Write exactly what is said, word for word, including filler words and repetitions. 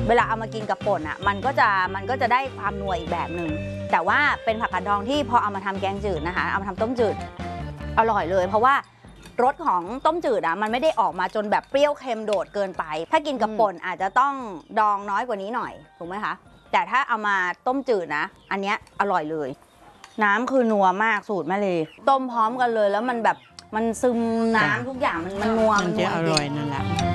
เวลาเอามากินกับป่นอ่ะมันก็จะมันก็จะได้ความนัวอีกแบบหนึ่งแต่ว่าเป็นผักกาดดองที่พอเอามาทำแกงจืดนะคะเอามาทำต้มจืดอร่อยเลยเพราะว่ารสของต้มจืดอ่ะมันไม่ได้ออกมาจนแบบเปรี้ยวเค็มโดดเกินไปถ้ากินกับป่นอาจจะต้องดองน้อยกว่านี้หน่อยถูกไหมคะแต่ถ้าเอามาต้มจืดนะอันเนี้ยอร่อยเลยน้ำคือนัวมากสูตรแม่เลยต้มพร้อมกันเลยแล้วมันแบบมันซึมน้ำทุกอย่างมันมันนัวมันจะอร่อยนั่นแหละ